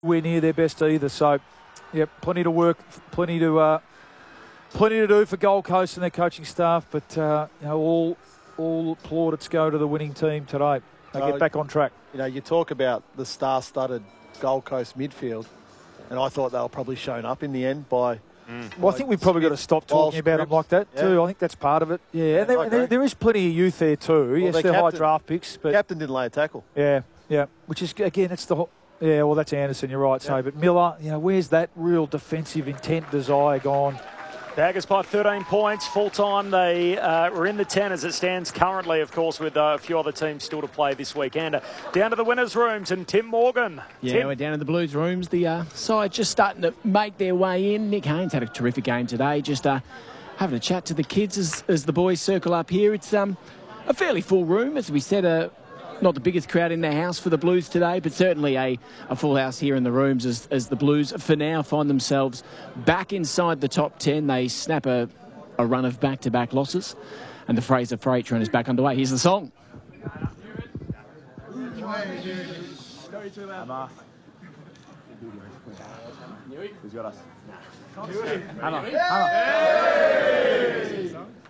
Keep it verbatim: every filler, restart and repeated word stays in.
We're near their best either. So, yep, plenty to work, plenty to uh, plenty to do for Gold Coast and their coaching staff. But uh, you know, all all plaudits go to the winning team today. They Uh, get back on track. You know, you talk about the star-studded Gold Coast midfield, and I thought they were probably shown up in the end by. Mm. Well, I think we've probably got to stop talking about them like that yeah. too. I think that's part of it. Yeah, Yeah, and there, I there, agree. there is plenty of youth there too. Well, yes, their they're high captain- draft picks, but Captain didn't lay a tackle. yeah, yeah. Which is again, it's the ho- yeah. Well, that's Anderson. You're right. So, Yeah. but Miller, you know, where's that real defensive intent, desire gone? Daggers by thirteen points, full time. They uh, were in the ten as it stands currently, of course, with uh, a few other teams still to play this weekend. Uh, down to the winners' rooms and Tim Morgan. Yeah, Tim. we're down in the Blues rooms. The uh, side just starting to make their way in. Nick Haynes had a terrific game today. Just uh, having a chat to the kids as, as the boys circle up here. It's um, a fairly full room, as we said. Uh, not the biggest crowd in the house for the Blues today, but certainly a, a full house here in the rooms as, as the Blues, for now, find themselves back inside the top ten. They snap a, a run of back-to-back losses, and the Fraser Freight run is back underway. Here's the song. Who's got us? Hammer. Hammer.